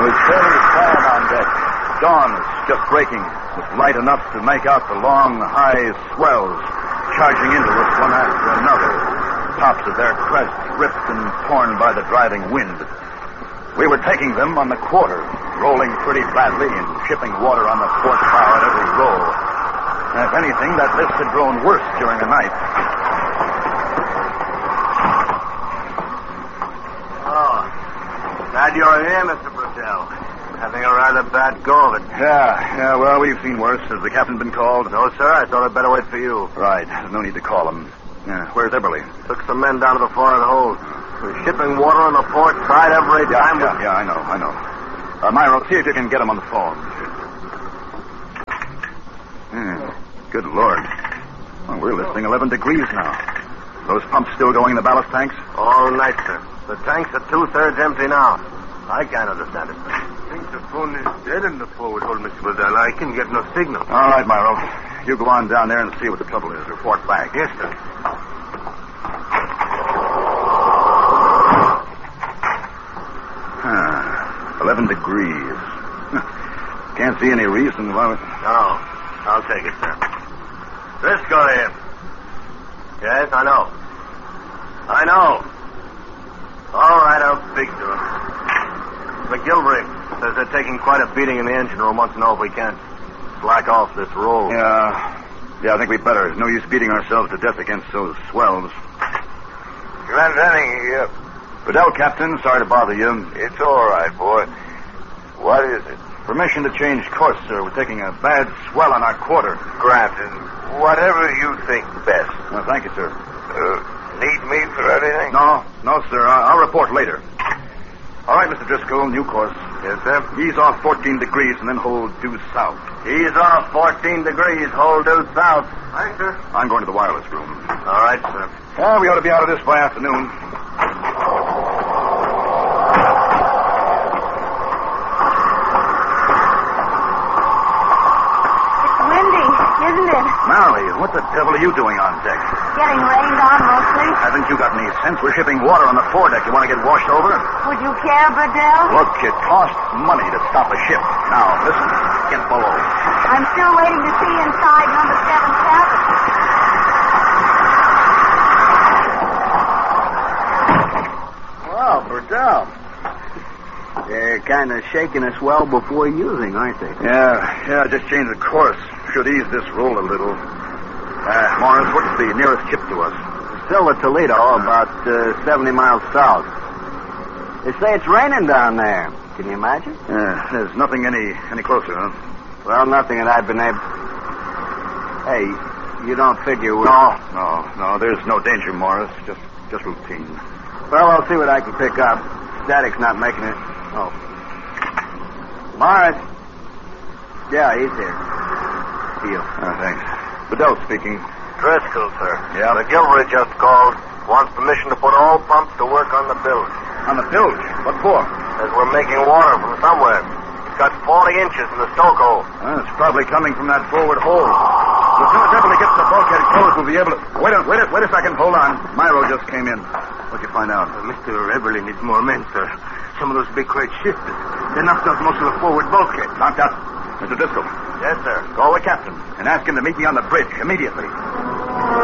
was fairly quiet on deck. Dawn was just breaking, with light enough to make out the long, high swells charging into us one after another. Tops of their crests ripped and torn by the driving wind. We were taking them on the quarter, rolling pretty badly and shipping water on the port bow at every roll. And if anything, that list had grown worse during the night. Glad you're here, Mr. Brunell. Having a rather bad go of it. Yeah, well, we've seen worse. Has the captain been called? No, sir. I thought I'd better wait for you. Right. There's no need to call him. Where's Eberly? Took some men down to the forward hold. We're shipping water on the port side every time. Yeah, I know. Myro, see if you can get him on the phone. Good Lord. Well, we're listing 11 degrees now. Those pumps still going in the ballast tanks? All night, sir. The tanks are 2/3 empty now. I can't understand it, sir. I think the phone is dead in the forward hold, Mr. Brunell. I can get no signal. All right, Myro. You go on down there and see what the trouble is. Report back. Yes, sir. 11 degrees. Can't see any reason why we... No. I'll take it, sir. Driscoll here. Yes, I know. All right, I'll speak to him. McGilvery says they're taking quite a beating in the engine room. Wants to know if we can't slack off this roll. Yeah, I think we better. No use beating ourselves to death against those swells. Glendenning here. Bedell, Captain. Sorry to bother you. It's all right, boy. What is it? Permission to change course, sir. We're taking a bad swell on our quarter. Granted. Whatever you think best. Well, thank you, sir. Need me for anything? No, sir. I'll report later. All right, Mr. Driscoll, new course. Yes, sir. Ease off 14 degrees and then hold due south. Ease off 14 degrees, hold due south. Aye, sir. I'm going to the wireless room. All right, sir. Well, we ought to be out of this by afternoon. Isn't it? Mary, what the devil are you doing on deck? Getting rained on mostly. Haven't you got any sense? We're shipping water on the foredeck. You want to get washed over? Would you care, Bedell? Look, it costs money to stop a ship. Now, listen. Get below. I'm still waiting to see inside number 7 cabin. Well, Bedell. They're kind of shaking us well before using, aren't they? Yeah, just change the course. Should ease this roll a little. Morris, what's the nearest ship to us? Still at Toledo, about 70 miles south. They say it's raining down there. Can you imagine? There's nothing any closer, huh? Well, nothing that I've been able... Hey, you don't figure we're... No, there's no danger, Morris. Just routine. Well, I'll see what I can pick up. Static's not making it... Oh. Morris. Yeah, he's here. See you. Thanks. Bedell speaking. Driscoll, sir. Yeah? McGilvery just called. Wants permission to put all pumps to work on the bilge. On the bilge? What for? Says we're making water from somewhere. It's got 40 inches in the stoke hole. It's probably coming from that forward hole. As soon as Eberly gets the bulkhead closed, we'll be able to... Wait a second. Hold on. Myro just came in. What'd you find out? Mr. Eberly needs more men, sir. Some of those big crates shifted. They knocked out most of the forward bulkhead. Knocked out. Mr. Driscoll. Yes, sir. Call the captain and ask him to meet me on the bridge immediately.